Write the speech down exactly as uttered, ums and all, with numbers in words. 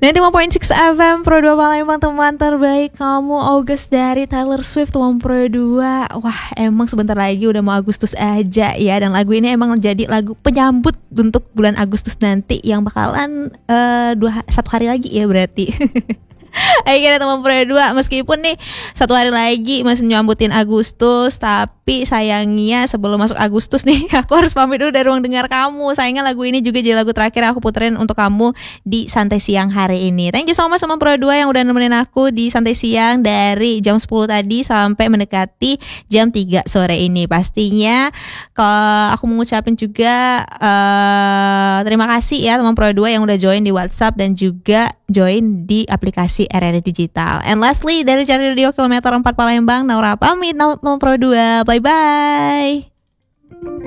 sembilan puluh lima koma enam F M Pro dua Palembang, teman terbaik kamu. August dari Taylor Swift, teman Pro dua. Wah, emang sebentar lagi udah mau Agustus aja ya. Dan lagu ini emang jadi lagu penyambut untuk bulan Agustus nanti, yang bakalan uh, dua, satu hari lagi ya berarti. Akhirnya teman Pro dua, meskipun nih satu hari lagi masih nyambutin Agustus, tapi sayangnya sebelum masuk Agustus nih aku harus pamit dulu dari ruang dengar kamu. Sayangnya lagu ini juga jadi lagu terakhir aku puterin untuk kamu di Santai Siang hari ini. Thank you so much teman Pro dua yang udah nemenin aku di Santai Siang dari jam sepuluh tadi sampai mendekati jam tiga sore ini. Pastinya kalau aku mau ngucapin juga uh, terima kasih ya teman Pro dua yang udah join di WhatsApp dan juga join di aplikasi R R I Digital. And lastly, dari Cari Radio Kilometer empat Palembang, Naura pamit, teman Pro dua. Bye bye.